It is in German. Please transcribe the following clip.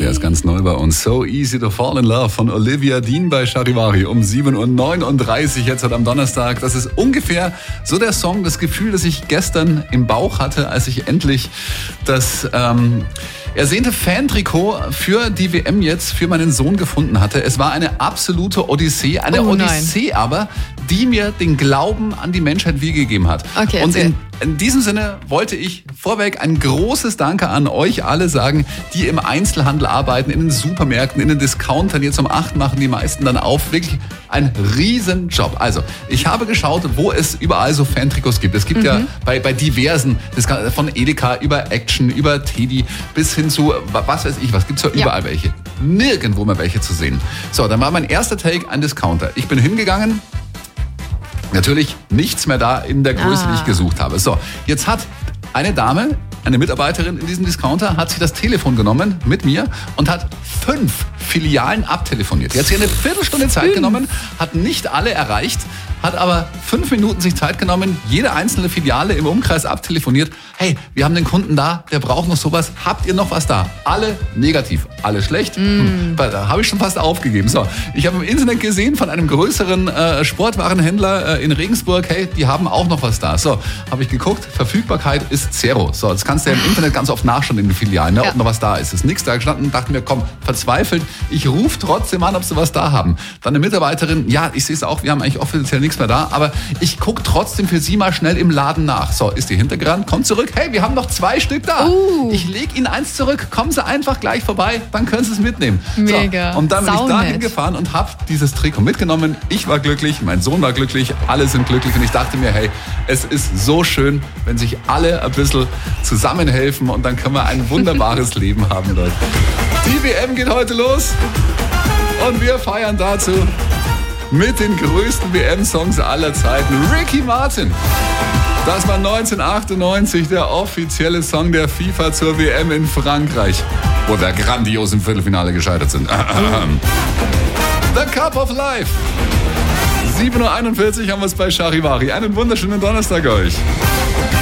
Der ist ganz neu bei uns. So Easy to Fall in Love von Olivia Dean bei Charivari um 7:39 Uhr jetzt heute am Donnerstag. Das ist ungefähr so der Song, das Gefühl, das ich gestern im Bauch hatte, als ich endlich das ersehnte Fan-Trikot für die WM jetzt für meinen Sohn gefunden hatte. Es war eine absolute Odyssee, Odyssee aber, die mir den Glauben an die Menschheit wiedergegeben hat. Okay, und in diesem Sinne wollte ich vorweg ein großes Danke an euch alle sagen, die im Einzelhandel arbeiten, in den Supermärkten, in den Discountern. Jetzt um 8 machen die meisten dann auf. Wirklich ein Riesenjob. Also, ich habe geschaut, wo es überall so Fan-Trikots gibt. Es gibt ja bei diversen, von Edeka über Action, über Teddy bis hin zu, was weiß ich, was gibt's da überall welche. Nirgendwo mehr welche zu sehen. So, dann war mein erster Take ein Discounter. Ich bin hingegangen. Natürlich nichts mehr da in der Größe, die ich gesucht habe. So, jetzt hat eine Dame, eine Mitarbeiterin in diesem Discounter, hat sich das Telefon genommen mit mir und hat 5 Filialen abtelefoniert. Die hat sich eine Viertelstunde Zeit genommen, hat nicht alle erreicht, hat aber 5 Minuten sich Zeit genommen, jede einzelne Filiale im Umkreis abtelefoniert. Hey, wir haben den Kunden da, der braucht noch sowas. Habt ihr noch was da? Alle negativ, alle schlecht. Da habe ich schon fast aufgegeben. So, ich habe im Internet gesehen von einem größeren Sportwarenhändler in Regensburg, hey, die haben auch noch was da. So, habe ich geguckt, Verfügbarkeit ist Zero. So, das kannst du ja im Internet ganz oft nachschauen in den Filialen, ob noch was da ist. Ist nichts da gestanden, dachte mir, komm, verzweifelt, ich rufe trotzdem an, ob sie was da haben. Dann eine Mitarbeiterin, ja, ich sehe es auch, wir haben eigentlich offiziell nichts mehr da, aber ich gucke trotzdem für sie mal schnell im Laden nach. So, ist die hintergerannt, kommt zurück, hey, wir haben noch 2 Stück da. Ich lege Ihnen 1 zurück, kommen Sie einfach gleich vorbei, dann können Sie es mitnehmen. Mega. So, und dann bin ich dahin Saunett. gefahren und habe dieses Trikot mitgenommen. Ich war glücklich, mein Sohn war glücklich, alle sind glücklich und ich dachte mir, hey, es ist so schön, wenn sich alle ein bisschen zusammenhelfen und dann können wir ein wunderbares Leben haben, Leute. Die WM geht heute los und wir feiern dazu mit den größten WM-Songs aller Zeiten. Ricky Martin. Das war 1998 der offizielle Song der FIFA zur WM in Frankreich, wo wir grandios im Viertelfinale gescheitert sind. The Cup of Life. 7:41 Uhr haben wir es bei Charivari. Einen wunderschönen Donnerstag euch.